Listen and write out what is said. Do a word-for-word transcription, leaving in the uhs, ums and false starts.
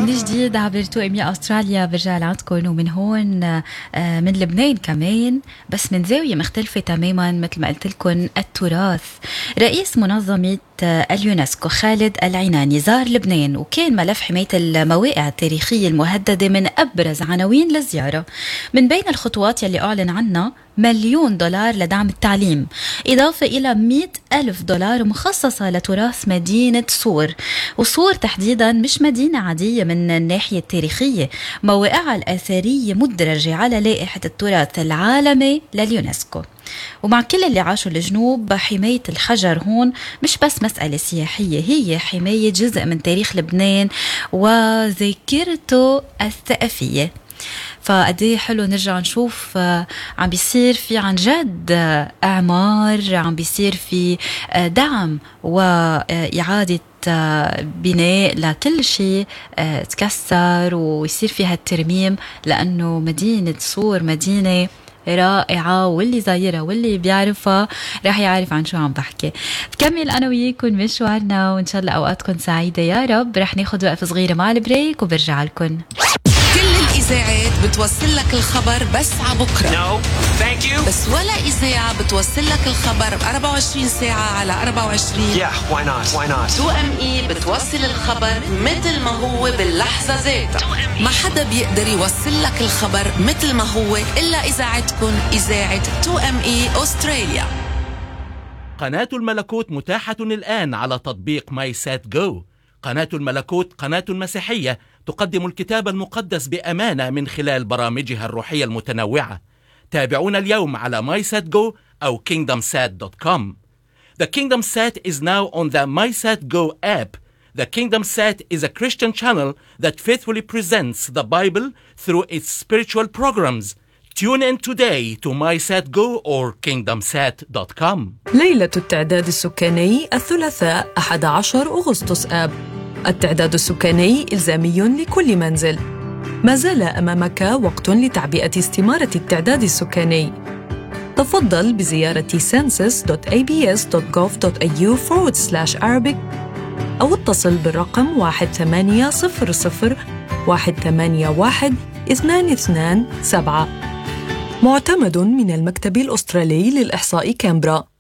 جديد عبر تو ام اي استراليا. برجع لعندكم ومن هون من لبنان كمان، بس من زاوية مختلفة تماما. مثل ما قلت لكم، التراث. رئيس منظمة اليونسكو خالد العناني زار لبنان، وكان ملف حماية المواقع التاريخية المهددة من أبرز عناوين للزيارة. من بين الخطوات يلي أعلن عنها مليون دولار لدعم التعليم، إضافة إلى مئة ألف دولار مخصصة لتراث مدينة صور. وصور تحديدا مش مدينة عادية من الناحية التاريخية، مواقعها الأثرية مدرجة على لائحة التراث العالمي لليونسكو. ومع كل اللي عاشوا الجنوب، حماية الحجر هون مش بس مسألة سياحية، هي حماية جزء من تاريخ لبنان وذاكرته الثقافية. فقديه حلو نرجع نشوف عم بيصير في عن جد اعمار، عم بيصير في دعم واعاده بناء لكل شيء تكسر، ويصير فيها الترميم، لانه مدينه صور مدينه رائعة، واللي زايرها واللي بيعرفها راح يعرف عن شو عم بحكي. بكمل أنا وياكم مشوارنا، وإن شاء الله أوقاتكم سعيدة يا رب. رح ناخد وقت صغيرة مع البريك وبرجع لكم. كل الإذاعات بتوصل لك الخبر بس عبكرة. No, thank you. بس ولا إذاعة بتوصل لك الخبر أربعة وعشرين ساعة على أربعة وعشرين. Yeah, why not? Why not? تو ام اي بتوصل الخبر مثل ما هو باللحظة ذاتها. ما حدا بيقدر يوصل لك الخبر مثل ما هو إلا إذاعتكم، إذاعة تو ام اي أستراليا. قناة الملكوت متاحة الآن على تطبيق ماي سات جو. قناة الملكوت قناة مسيحية تقدم الكتاب المقدس بأمانة من خلال برامجها الروحية المتنوعة. تابعونا اليوم على MySatGo أو kingdom sat dot com. The Kingdom Sat is now on the MySatGo app. The Kingdom Sat is a Christian channel that faithfully presents the Bible through its spiritual programs. Tune in today to MySatGo or kingdom sat dot com. ليلة التعداد السكاني الثلاثاء أحد عشر أغسطس آب. التعداد السكاني إلزامي لكل منزل. ما زال أمامك وقت لتعبئة استمارة التعداد السكاني. تفضل بزيارة census dot a b s dot gov dot a u forward slash arabic أو اتصل بالرقم واحد ثمانية صفر صفر واحد ثمانية واحد اثنان اثنان سبعة. معتمد من المكتب الأسترالي للإحصاء كامبرا.